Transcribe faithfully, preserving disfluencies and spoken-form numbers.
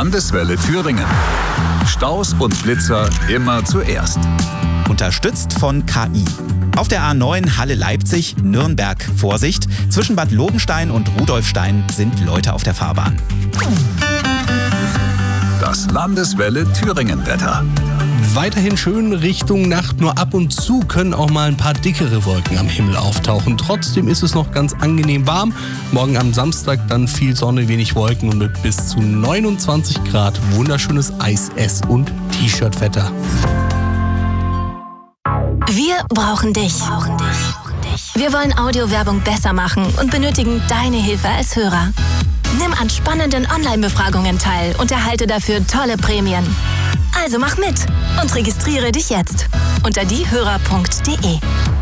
Landeswelle Thüringen. Staus und Blitzer immer zuerst. Unterstützt von K I. Auf der A neun Halle Leipzig, Nürnberg, Vorsicht. Zwischen Bad Lobenstein und Rudolfstein sind Leute auf der Fahrbahn. Das Landeswelle Thüringen Wetter. Weiterhin schön Richtung Nacht, nur ab und zu können auch mal ein paar dickere Wolken am Himmel auftauchen. Trotzdem ist es noch ganz angenehm warm. Morgen am Samstag dann viel Sonne, wenig Wolken und mit bis zu neunundzwanzig Grad wunderschönes Eis-, Ess- und T-Shirt-Wetter. Wir brauchen dich. Wir wollen Audiowerbung besser machen und benötigen deine Hilfe als Hörer. Nimm an spannenden Online-Befragungen teil und erhalte dafür tolle Prämien. Also mach mit und registriere dich jetzt unter diehörer punkt de.